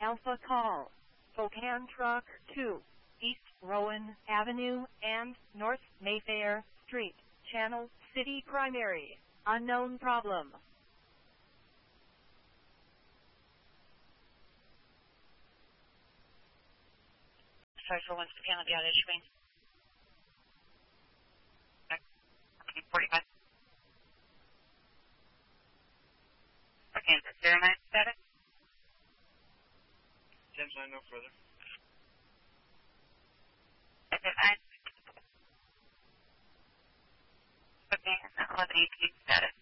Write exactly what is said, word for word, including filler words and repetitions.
Alpha Call. Spokane Truck two. East Rowan Avenue and North Mayfair Street. Channel City Primary. Unknown problem. Sorry for one Spokane, I'll be out of Spring. Okay, forty-five. Okay, zero nine status. ten nine, no further. Nine. Okay, eleven eighteen status.